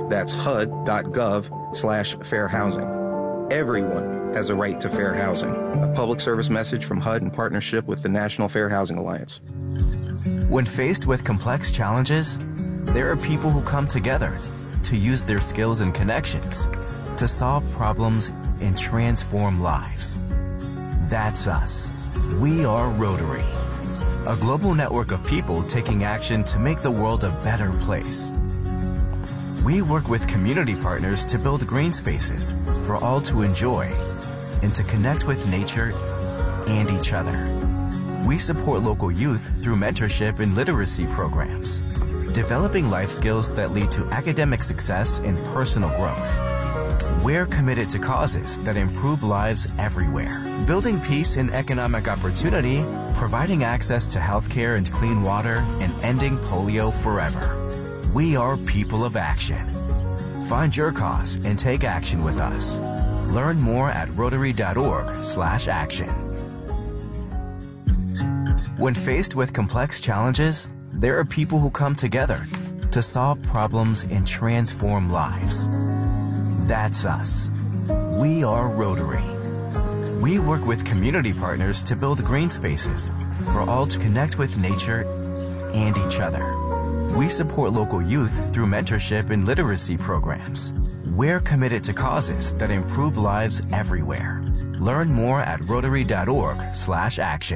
That's HUD.gov/fair housing. Everyone has a right to fair housing. A public service message from HUD in partnership with the National Fair Housing Alliance. When faced with complex challenges, there are people who come together to use their skills and connections to solve problems and transform lives. That's us. We are Rotary, a global network of people taking action to make the world a better place. We work with community partners to build green spaces for all to enjoy and to connect with nature and each other. We support local youth through mentorship and literacy programs, developing life skills that lead to academic success and personal growth. We're committed to causes that improve lives everywhere, building peace and economic opportunity, providing access to healthcare and clean water, and ending polio forever. We are people of action. Find your cause and take action with us. Learn more at Rotary.org/action. When faced with complex challenges, there are people who come together to solve problems and transform lives. That's us. We are Rotary. We work with community partners to build green spaces for all to connect with nature and each other. We support local youth through mentorship and literacy programs. We're committed to causes that improve lives everywhere. Learn more at Rotary.org/action.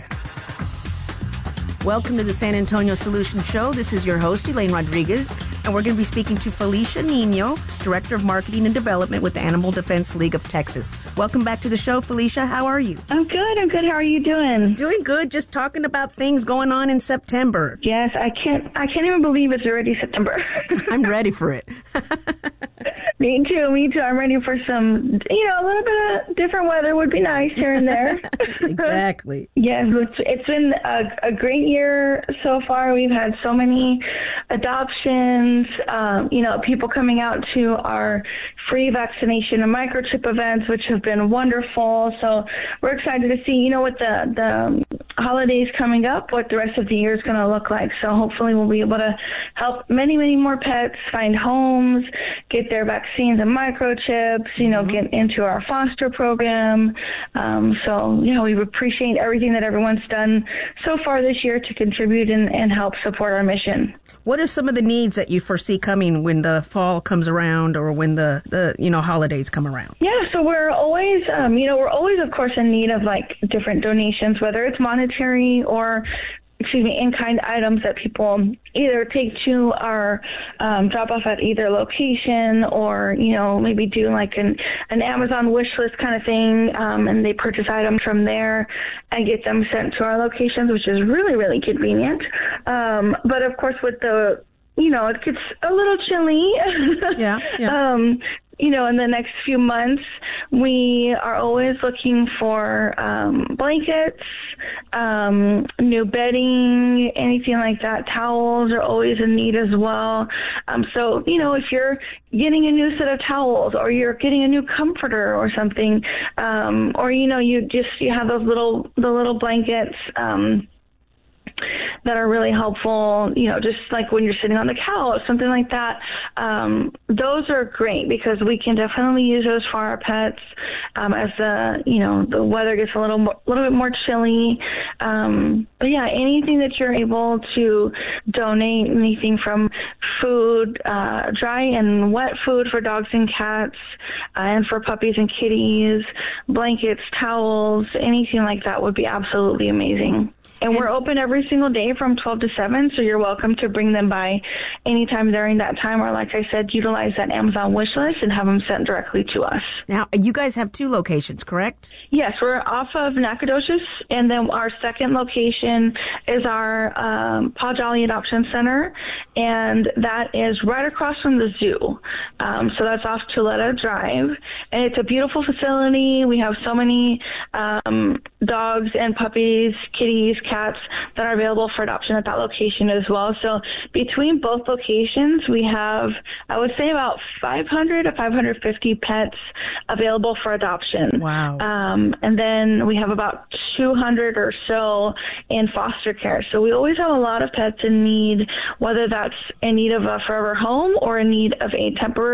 Welcome to the San Antonio Solution Show. This is your host, Elaine Rodriguez, and we're going to be speaking to Felicia Nino, Director of Marketing and Development with the Animal Defense League of Texas. Welcome back to the show, Felicia. How are you? I'm good. How are you doing? Doing good. Just talking about things going on in September. Yes, I can't even believe it's already September. I'm ready for it. Me too. I'm ready for some, a little bit of different weather would be nice here and there. Exactly. Yes, it's been a great year so far. We've had so many adoptions, people coming out to our free vaccination and microchip events, which have been wonderful. So we're excited to see, with the holidays coming up, what the rest of the year is going to look like. So hopefully we'll be able to help many, many more pets find homes, get their vaccines and microchips, get into our foster program. We appreciate everything that everyone's done so far this year to contribute and help support our mission. What are some of the needs that you foresee coming when the fall comes around or when the holidays come around? Yeah, so we're always, of course, in need of different donations, whether it's monetary or in-kind items that people either take to our drop off at either location or, maybe do an Amazon wish list kind of thing, and they purchase items from there and get them sent to our locations, which is really, really convenient. But of course, with the, it gets a little chilly. Yeah. In the next few months, we are always looking for blankets, new bedding, anything like that. Towels are always in need as well. If you're getting a new set of towels or you're getting a new comforter or something, or, you have those little blankets, that are really helpful, just like when you're sitting on the couch, something like that. Those are great because we can definitely use those for our pets as the weather gets a little bit more chilly. But yeah, anything that you're able to donate, anything from food, dry and wet food for dogs and cats, and for puppies and kitties, blankets, towels, anything like that would be absolutely amazing. And we're open every single day from 12 to 7, so you're welcome to bring them by anytime during that time, or like I said, utilize that Amazon wish list and have them sent directly to us. Now, you guys have 2 locations, correct? Yes, we're off of Nacogdoches, and then our second location is our Paw Jolly Adoption Center, and that is right across from the zoo. So that's off Tuleta Drive, and it's a beautiful facility. We have so many dogs and puppies, kitties, cats that are available for adoption at that location as well. So between both locations, we have, I would say, about 500 to 550 pets available for adoption. Wow. And then we have about 200 or so in foster care. So we always have a lot of pets in need, whether that's in need of a forever home or in need of a temporary